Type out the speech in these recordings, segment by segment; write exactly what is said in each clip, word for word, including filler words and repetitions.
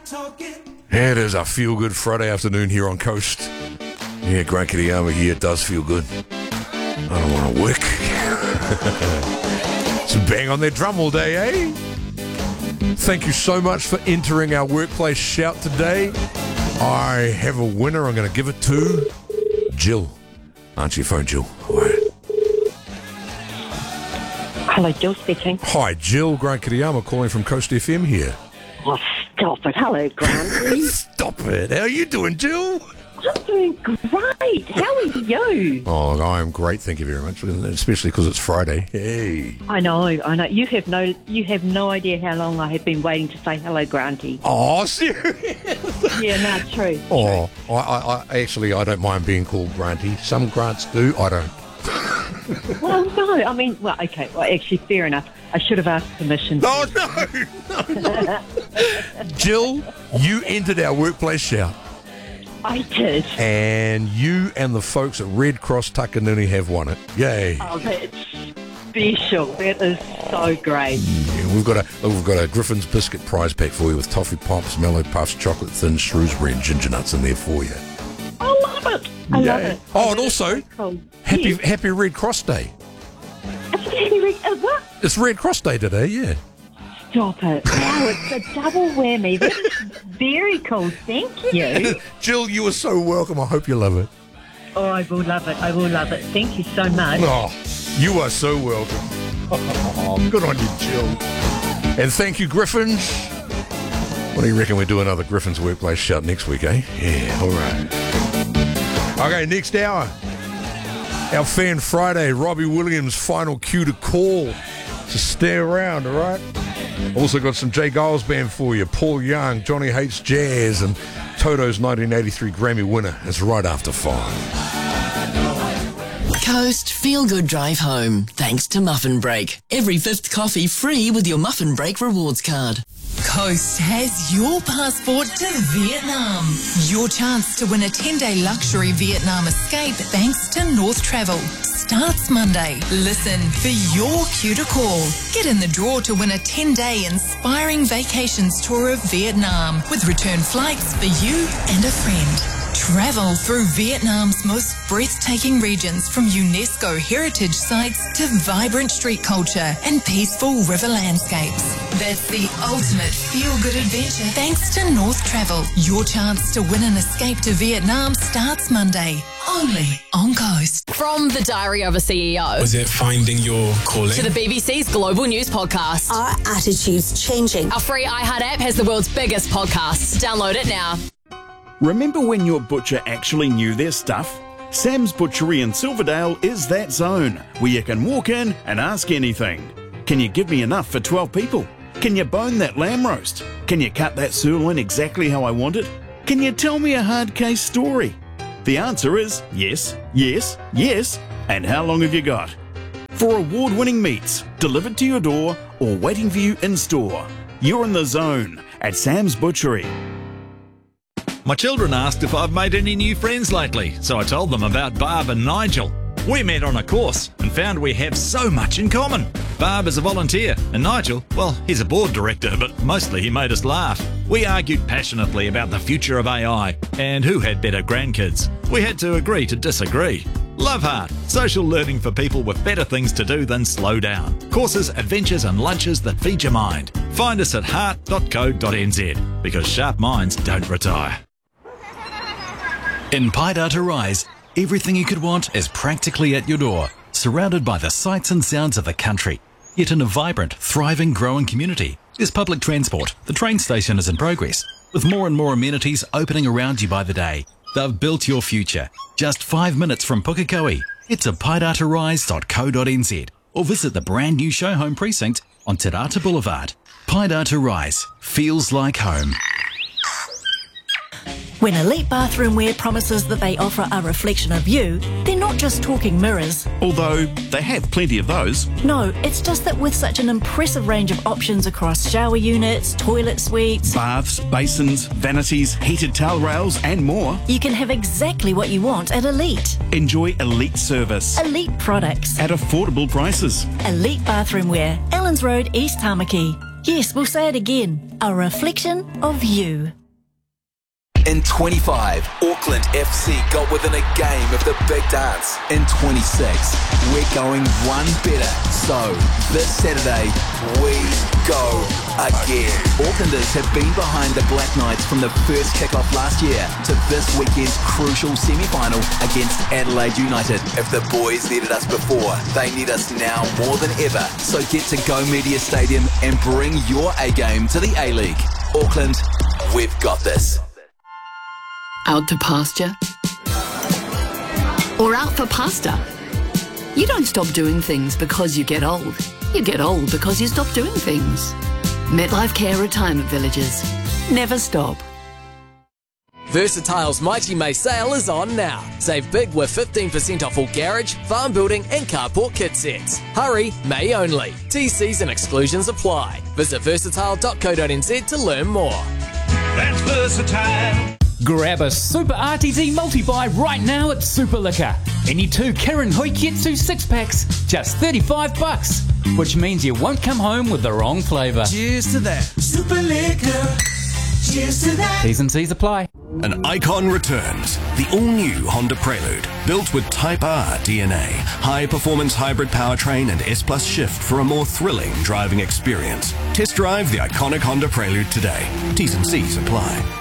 It is a feel-good Friday afternoon here on Coast. Yeah, Grant Kiriyama here. It does feel good. I don't want to work. Some bang on their drum all day, eh? Thank you so much for entering our workplace shout today. I have a winner. I'm going to give it to Jill. Answer your phone, Jill. All right. Hello, Jill speaking. Hi, Jill. Grant Kiriyama calling from Coast F M here. Oh, stop it. Hello, Grant. Stop it. How are you doing, Jill? I'm doing great. How are you? Oh, I'm great. Thank you very much. Especially because it's Friday. Hey. I know. I know. You have no. You have no idea how long I have been waiting to say hello, Granty. Oh, serious? Yeah, no, true. Oh, I, I, I actually I don't mind being called Granty. Some Grants do. I don't. Well, no. I mean, well, okay. Well, actually, fair enough. I should have asked permission. Oh no, no, no. Jill, you entered our workplace shout. I did. And you and the folks at Red Cross Takanuni have won it. Yay. Oh, that's special. That is so great. Yeah, we've got a we've got a Griffin's Biscuit prize pack for you with toffee pops, mellow puffs, chocolate thin, Shrewsbury and ginger nuts in there for you. I love it. I Yay. love it. Oh, and also, cool. happy Yes. Happy Red Cross Day. It's Happy Red- uh, what? It's Red Cross Day today, yeah. Stop it. Wow, it's a double whammy. That is very cool. Thank you. Jill, you are so welcome. I hope you love it. Oh, I will love it. I will love it. Thank you so much. Oh, you are so welcome. Oh, good on you, Jill. And thank you, Griffins. What do you reckon we do another Griffins Workplace shout next week, eh? Yeah, all right. Okay, next hour. Our Fan Friday, Robbie Williams' final cue to call. So stay around, all right? Also got some Jay Giles Band for you. Paul Young, Johnny Hates Jazz, and Toto's nineteen eighty-three Grammy winner is right after five. Coast Feel Good Drive Home, thanks to Muffin Break. Every fifth coffee free with your Muffin Break rewards card. Coast has your passport to Vietnam. Your chance to win a ten-day luxury Vietnam escape thanks to North Travel. Starts Monday. Listen for your cue to call. Get in the draw to win a ten-day inspiring vacations tour of Vietnam with return flights for you and a friend. Travel through Vietnam's most breathtaking regions, from UNESCO heritage sites to vibrant street culture and peaceful river landscapes. That's the ultimate feel-good adventure thanks to North Travel. Your chance to win an escape to Vietnam starts Monday, only on Coast. From the Diary of a C E O Was it finding your calling? to the B B C's Global News Podcast, Our attitude's changing. our free iHeart app has the world's biggest podcasts. Download it now. Remember when your butcher actually knew their stuff? Sam's Butchery in Silverdale is that zone where you can walk in and ask anything. Can you give me enough for twelve people? Can you bone that lamb roast? Can you cut that sirloin exactly how I want it? Can you tell me a hard case story? The answer is yes, yes, yes. And how long have you got? For award-winning meats delivered to your door or waiting for you in store, you're in the zone at Sam's Butchery. My children asked if I've made any new friends lately, so I told them about Barb and Nigel. We met on a course and found we have so much in common. Barb is a volunteer, and Nigel, well, he's a board director, but mostly he made us laugh. We argued passionately about the future of A I and who had better grandkids. We had to agree to disagree. Love Heart, social learning for people with better things to do than slow down. Courses, adventures and lunches that feed your mind. Find us at heart dot co dot n z, because sharp minds don't retire. In Paidata Rise, everything you could want is practically at your door, surrounded by the sights and sounds of the country, yet in a vibrant, thriving, growing community. There's public transport, the train station is in progress, with more and more amenities opening around you by the day. They've built your future. Just five minutes from Pukekohe. Head to paidata rise dot co dot n z or visit the brand new show home precinct on Te Rata Boulevard. Paidata Rise feels like home. When Elite Bathroom Wear promises that they offer a reflection of you, they're not just talking mirrors. Although they have plenty of those. No, it's just that with such an impressive range of options across shower units, toilet suites, Baths, basins, vanities, heated towel rails and more. you can have exactly what you want at Elite. Enjoy elite service Elite products. at affordable prices. Elite Bathroom Wear, Allens Road, East Tamaki. Yes, we'll say it again. A reflection of you. In twenty-five, Auckland F C got within a game of the big dance. In twenty-six, we're going one better. So, this Saturday, we go again. Aucklanders have been behind the Black Knights from the first kick-off last year to this weekend's crucial semi-final against Adelaide United. If the boys needed us before, they need us now more than ever. So get to Go Media Stadium and bring your A-game to the A-League. Auckland, we've got this. Out to pasture? Or out for pasta? You don't stop doing things because you get old. You get old because you stop doing things. MetLife Care Retirement Villages. Never stop. Versatile's Mighty May sale is on now. Save big with fifteen percent off all garage, farm building and carport kit sets. Hurry, May only. T Cs and exclusions apply. Visit versatile dot co dot n z to learn more. That's Versatile. Grab a Super R T D multi-buy right now at Super Liquor. Any two Kirin Hoiketsu six-packs, just thirty-five bucks, which means you won't come home with the wrong flavour. Cheers to that. Super Liquor. Cheers to that. T's and C's apply. An icon returns. The all-new Honda Prelude. Built with Type R D N A. High-performance hybrid powertrain and S Plus shift for a more thrilling driving experience. Test drive the iconic Honda Prelude today. T's and C's apply.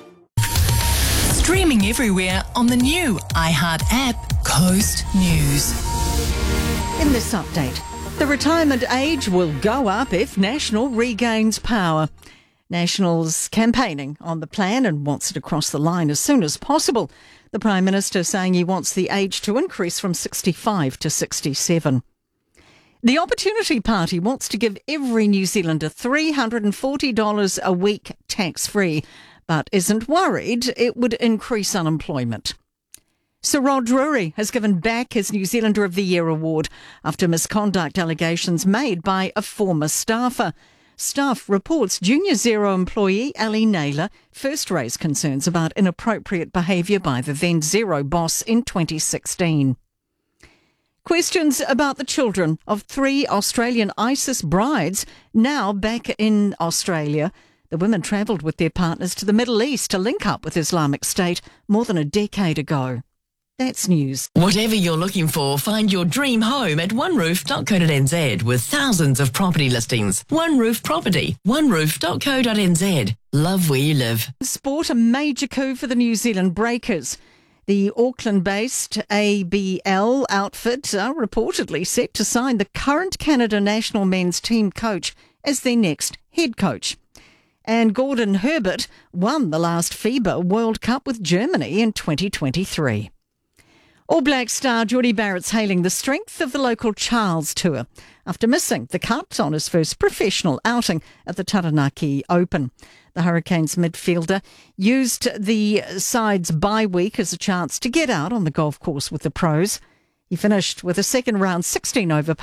Streaming everywhere on the new iHeart app, Coast News. In this update, the retirement age will go up if National regains power. National's campaigning on the plan and wants it across the line as soon as possible. The Prime Minister saying he wants the age to increase from sixty-five to sixty-seven. The Opportunity Party wants to give every New Zealander three hundred forty dollars a week tax-free, but isn't worried it would increase unemployment. Sir Rod Drury has given back his New Zealander of the Year award after misconduct allegations made by a former staffer. Staff reports Junior Zero employee Ali Naylor first raised concerns about inappropriate behaviour by the then Zero boss in twenty sixteen. Questions about the children of three Australian ISIS brides now back in Australia. The women travelled with their partners to the Middle East to link up with Islamic State more than a decade ago. That's news. Whatever you're looking for, find your dream home at one roof dot co dot n z with thousands of property listings. One Roof Property, one roof dot co dot n z. Love where you live. Sport, a major coup for the New Zealand Breakers. The Auckland-based A B L outfit are reportedly set to sign the current Canada national men's team coach as their next head coach. And Gordon Herbert won the last FIBA World Cup with Germany in twenty twenty-three. All Black star Geordie Barrett's hailing the strength of the local Charles Tour after missing the cut on his first professional outing at the Taranaki Open. The Hurricanes midfielder used the side's bye week as a chance to get out on the golf course with the pros. He finished with a second round sixteen over